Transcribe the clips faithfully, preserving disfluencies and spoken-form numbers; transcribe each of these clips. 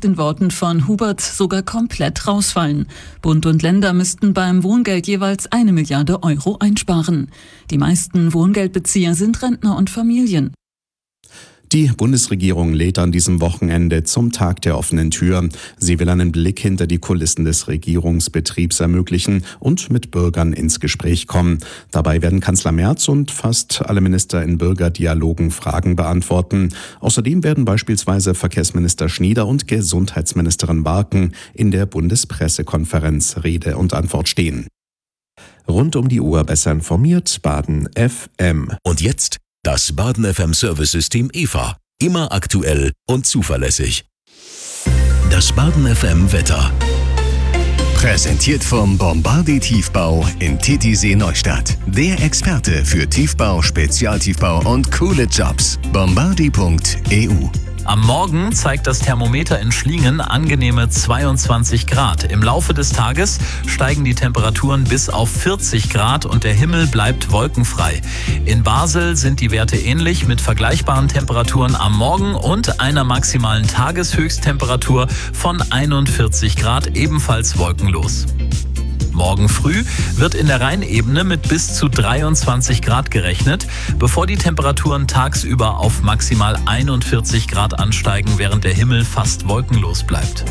den Worten von Hubert sogar komplett rausfallen. Bund und Länder müssten beim Wohngeld jeweils eine Milliarde Euro einsparen. Die meisten Wohngeldbezieher sind Rentner und Familien. Die Bundesregierung lädt an diesem Wochenende zum Tag der offenen Tür. Sie will einen Blick hinter die Kulissen des Regierungsbetriebs ermöglichen und mit Bürgern ins Gespräch kommen. Dabei werden Kanzler Merz und fast alle Minister in Bürgerdialogen Fragen beantworten. Außerdem werden beispielsweise Verkehrsminister Schnieder und Gesundheitsministerin Barken in der Bundespressekonferenz Rede und Antwort stehen. Rund um die Uhr besser informiert, Baden F M. Und jetzt das Baden F M Service-System E V A. Immer aktuell und zuverlässig. Das Baden F M Wetter. Präsentiert vom Bombardier Tiefbau in Titisee Neustadt. Der Experte für Tiefbau, Spezialtiefbau und coole Jobs. bombardier punkt e u. Am Morgen zeigt das Thermometer in Schlingen angenehme zweiundzwanzig Grad. Im Laufe des Tages steigen die Temperaturen bis auf vierzig Grad und der Himmel bleibt wolkenfrei. In Basel sind die Werte ähnlich mit vergleichbaren Temperaturen am Morgen und einer maximalen Tageshöchsttemperatur von einundvierzig Grad, ebenfalls wolkenlos. Morgen früh wird in der Rheinebene mit bis zu dreiundzwanzig Grad gerechnet, bevor die Temperaturen tagsüber auf maximal einundvierzig Grad ansteigen, während der Himmel fast wolkenlos bleibt.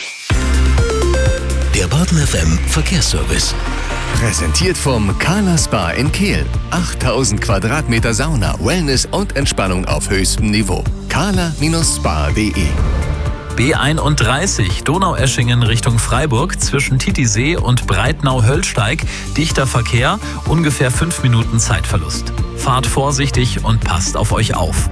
Der Baden F M Verkehrsservice. Präsentiert vom Kala Spa in Kehl. achttausend Quadratmeter Sauna, Wellness und Entspannung auf höchstem Niveau. kala Spa punkt de B einunddreißig Donaueschingen Richtung Freiburg zwischen Titisee und Breitnau-Höllsteig. Dichter Verkehr, ungefähr fünf Minuten Zeitverlust. Fahrt vorsichtig und passt auf euch auf.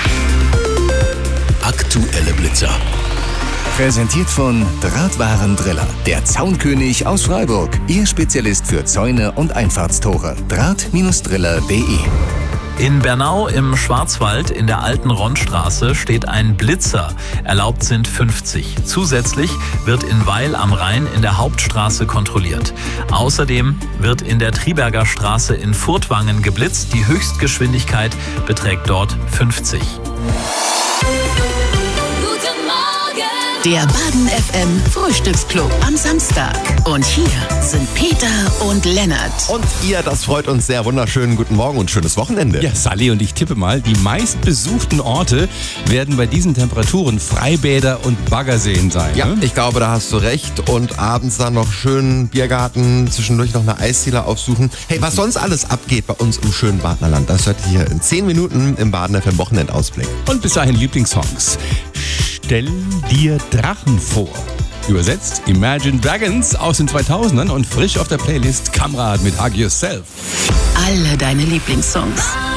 Aktuelle Blitzer. Präsentiert von Drahtwarendriller, der Zaunkönig aus Freiburg. Ihr Spezialist für Zäune und Einfahrtstore. draht Driller punkt de. In Bernau im Schwarzwald in der alten Ronnstraße steht ein Blitzer. Erlaubt sind fünfzig. Zusätzlich wird in Weil am Rhein in der Hauptstraße kontrolliert. Außerdem wird in der Triberger Straße in Furtwangen geblitzt. Die Höchstgeschwindigkeit beträgt dort fünfzig. Der Baden F M Frühstücksclub am Samstag. Und hier sind Peter und Lennart. Und ihr, das freut uns sehr. Wunderschönen guten Morgen und schönes Wochenende. Ja, Sally, und ich tippe mal, die meistbesuchten Orte werden bei diesen Temperaturen Freibäder und Baggerseen sein. Ja, ne? Ich glaube, da hast du recht. Und abends dann noch schön Biergarten, zwischendurch noch eine Eisdiele aufsuchen. Hey, was sonst alles abgeht bei uns im schönen Badenerland, das hört ihr hier in zehn Minuten im Baden F M Wochenendausblick. Und bis dahin Lieblingssongs. Stell dir Drachen vor. Übersetzt Imagine Dragons aus den zweitausendern und frisch auf der Playlist Kamrad mit Hug Yourself. Alle deine Lieblingssongs.